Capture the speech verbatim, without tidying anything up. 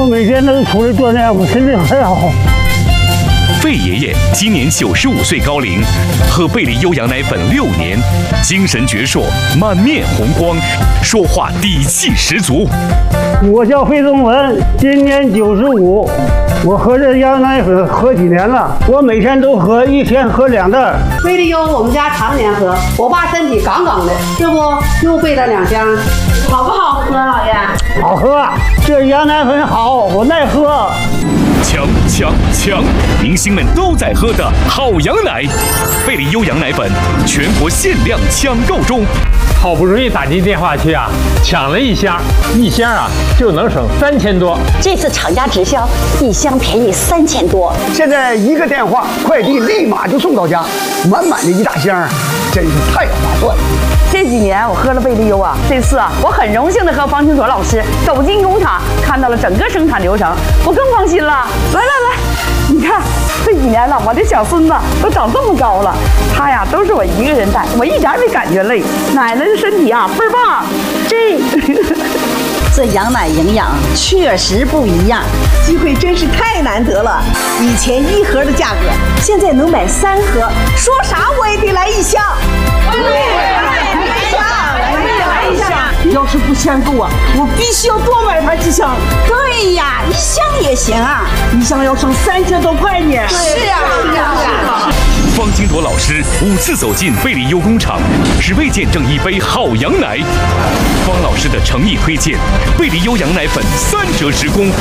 每天都出来锻炼，我身体很好。 费爷爷今年九十五岁高龄，喝贝利优羊奶粉六年，精神矍铄，满面红光，说话底气十足。 我叫费宗文，今年九十五，我喝这羊奶粉喝几年了，我每天都喝，一天喝两袋。 贝利优我们家常年喝，我爸身体杠杠的，这不又备了两箱，好不好喝，老爷？ 好喝，这羊奶粉好，我耐喝。 强强强！明星们都在喝的好羊奶，贝利优羊奶粉全国限量抢购中。 好不容易打进电话去啊，抢了一箱，一箱啊就能省三千多。 这次厂家直销，一箱便宜三千多。 现在一个电话，快递立马就送到家，满满的一大箱，真是太划算了。 这几年我喝了贝利优啊，这次啊我很荣幸的和方清卓老师走进工厂，看到了整个生产流程，我更放心了。来来来，你看这几年了，我的小孙子都长这么高了，他呀都是我一个人带，我一点也没感觉累。奶奶的身体啊倍儿棒，这这羊奶营养确实不一样， 机会真是太难得了。以前一盒的价格，现在能买三盒，说啥我也得来一箱。对，来一箱，来一箱。要是不嫌够啊，我必须要多买它几箱。 对呀，一箱也行啊， 一箱要省三千多块呢。 是啊，是啊，是啊。 方清卓老师五次走进贝利优工厂，只为见证一杯好羊奶。方老师的诚意推荐，贝利优羊奶粉三折直供，